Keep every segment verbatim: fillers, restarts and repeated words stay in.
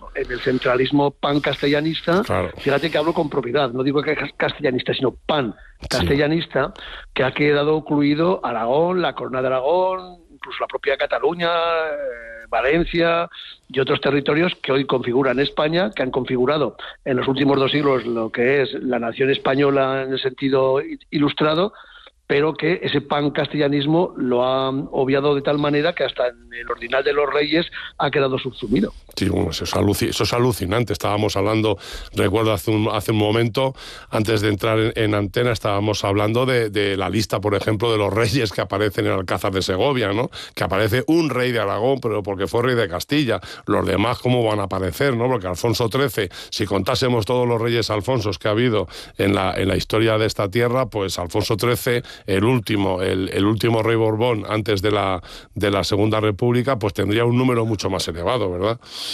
en el centralismo pan-castellanista, claro. Fíjate que hablo con propiedad, no digo que es castellanista, sino pan-castellanista, sí. Que ha quedado incluido Aragón, la Corona de Aragón, incluso la propia Cataluña, eh, Valencia y otros territorios que hoy configuran España, que han configurado en los últimos dos siglos lo que es la nación española en el sentido ilustrado, pero que ese pan-castellanismo lo ha obviado de tal manera que hasta en el Ordinal de los Reyes ha quedado subsumido. Sí, bueno, eso es, aluc- eso es alucinante. Estábamos hablando, recuerdo hace un, hace un momento, antes de entrar en, en antena, estábamos hablando de, de la lista, por ejemplo, de los reyes que aparecen en Alcázar de Segovia, ¿no? Que aparece un rey de Aragón, pero porque fue rey de Castilla. Los demás, ¿cómo van a aparecer, no? Porque Alfonso trece, si contásemos todos los reyes Alfonsos que ha habido en la, en la historia de esta tierra, pues Alfonso trece... el último, el, el último rey Borbón antes de la, de la Segunda República, pues tendría un número mucho más elevado, ¿verdad?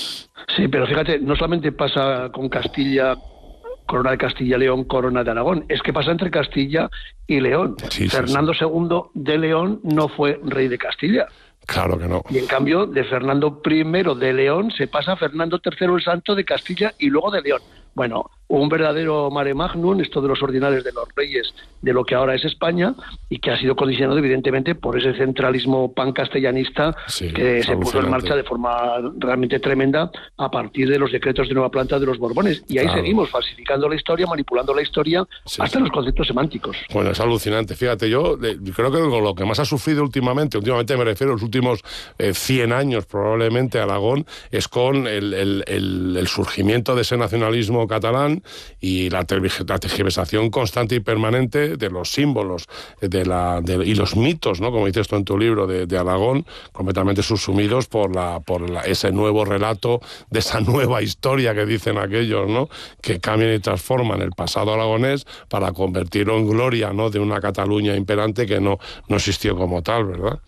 Sí, pero fíjate, no solamente pasa con Castilla, Corona de Castilla y León, Corona de Aragón, es que pasa entre Castilla y León. Sí, Fernando sí, sí. segundo de León no fue rey de Castilla. Claro que no. Y en cambio, de Fernando primero de León se pasa a Fernando tercero el Santo de Castilla y luego de León. Bueno, un verdadero mare magnum, esto de los ordinales de los reyes de lo que ahora es España, y que ha sido condicionado evidentemente por ese centralismo pan-castellanista sí, que se puso en marcha de forma realmente tremenda a partir de los decretos de nueva planta de los Borbones. Y ahí claro. seguimos falsificando la historia, manipulando la historia, sí, hasta sí. los conceptos semánticos. Bueno, es alucinante. Fíjate, yo eh, creo que lo que más ha sufrido últimamente, últimamente me refiero a los últimos eh, cien años probablemente Aragón, es con el, el, el, el surgimiento de ese nacionalismo catalán y la, la tergiversación constante y permanente de los símbolos de la, de, y los mitos, ¿no? Como dices tú en tu libro, de, de Aragón, completamente subsumidos por, la, por la, ese nuevo relato de esa nueva historia que dicen aquellos, ¿no? Que cambian y transforman el pasado aragonés para convertirlo en gloria, ¿no? De una Cataluña imperante que no, no existió como tal, ¿verdad?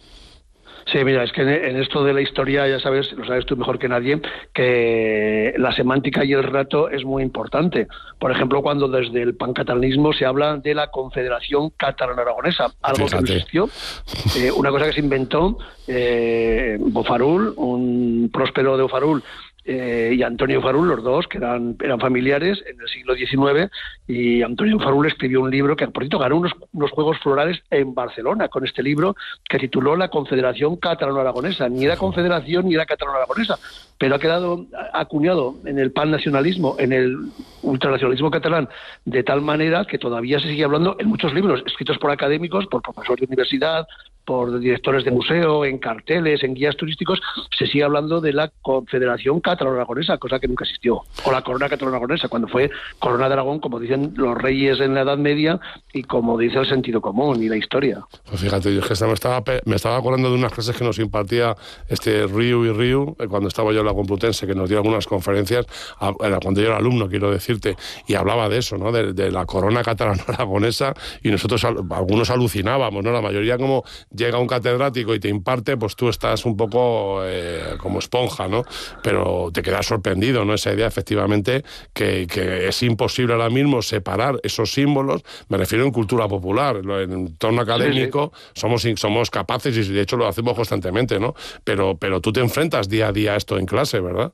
Sí, mira, es que en esto de la historia, ya sabes, lo sabes tú mejor que nadie, que la semántica y el relato es muy importante. Por ejemplo, cuando desde el pancatalanismo se habla de la Confederación Catalano-Aragonesa, algo Fíjate. que no existió, eh, una cosa que se inventó eh, Bofarull, un próspero de Bofarull, Eh, y Antonio Bofarull, los dos, que eran, eran familiares en el siglo diecinueve, y Antonio Bofarull escribió un libro que, por cierto, ganó unos, unos Juegos Florales en Barcelona con este libro que tituló La Confederación Catalano-Aragonesa. Ni era confederación ni era catalano-aragonesa, pero ha quedado acuñado en el pan-nacionalismo, en el ultranacionalismo catalán, de tal manera que todavía se sigue hablando en muchos libros escritos por académicos, por profesores de universidad, por directores de museo, en carteles, en guías turísticos, se sigue hablando de la Confederación Catalano-Aragonesa, cosa que nunca existió, o la Corona Catalano-Aragonesa, cuando fue Corona de Aragón, como dicen los reyes en la Edad Media y como dice el sentido común y la historia. Pues fíjate, yo es que me estaba, me estaba acordando de unas clases que nos impartía este Riu y Riu, cuando estaba yo en la Complutense, que nos dio algunas conferencias, cuando yo era alumno, quiero decirte, y hablaba de eso, ¿no? De, de la Corona Catalano-Aragonesa, y nosotros algunos alucinábamos, ¿no? La mayoría, como llega un catedrático y te imparte, pues tú estás un poco eh, como esponja, ¿no? Pero te quedas sorprendido, ¿no? Esa idea, efectivamente, que, que es imposible ahora mismo separar esos símbolos, me refiero en cultura popular, en entorno académico, sí, sí. Somos, somos capaces, y de hecho lo hacemos constantemente, ¿no? Pero, pero tú te enfrentas día a día a esto en clase, ¿verdad?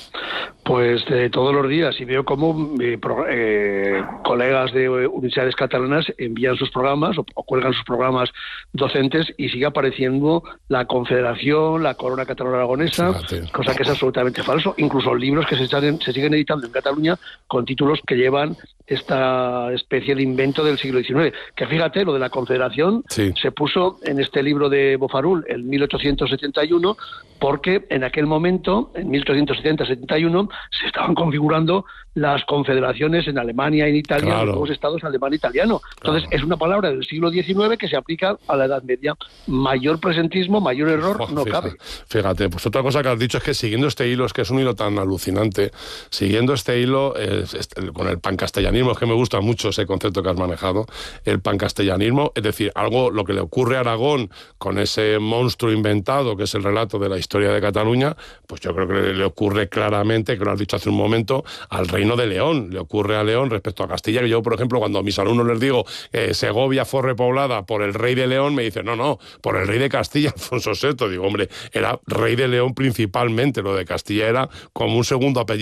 Pues eh, todos los días, y veo cómo eh, pro, eh, colegas de universidades catalanas envían sus programas o, o cuelgan sus programas docentes y sigue apareciendo la Confederación, la Corona Catalano-Aragonesa, Fíjate. cosa que es absolutamente falso. Incluso libros que se, están, se siguen editando en Cataluña con títulos que llevan esta especie de invento del siglo diecinueve. Que fíjate, lo de la Confederación sí. se puso en este libro de Bofarull en mil ochocientos setenta y uno, porque en aquel momento, en mil ochocientos setenta setenta y uno, se estaban configurando las confederaciones en Alemania, en Italia, claro. los nuevos estados alemán e italiano. Entonces, claro. es una palabra del siglo diecinueve que se aplica a la Edad Media. Mayor presentismo, mayor error, oh, no fíjate, cabe. Fíjate, pues otra cosa que has dicho es que siguiendo este hilo, es que es un hilo tan alucinante, siguiendo este hilo, eh, este, con el pancastellanismo, es que me gusta mucho ese concepto que has manejado, el pancastellanismo, es decir, algo, lo que le ocurre a Aragón con ese monstruo inventado, que es el relato de la historia de Cataluña, pues yo creo que le, le ocurre claramente, que lo has dicho hace un momento, al Reino de León, le ocurre a León respecto a Castilla, que yo, por ejemplo, cuando a mis alumnos les digo eh, Segovia fue repoblada por el rey de León, me dicen, no, no, por el rey de Castilla, Alfonso sexto, digo, hombre, era rey de León principalmente, lo de Castilla era como un segundo apellido.